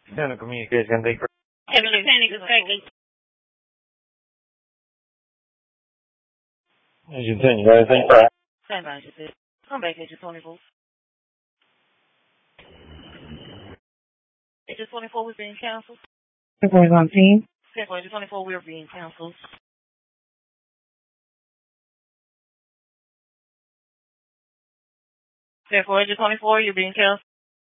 Center Communication, thank you. Heavenly Panic is taking. Continue, right? Thank you. Stand by, just said. Come back, Agent 24. Agent 24 was being canceled. Everyone's on team. Agent 24, we are being canceled. Therefore, Agent 24, you're being canceled.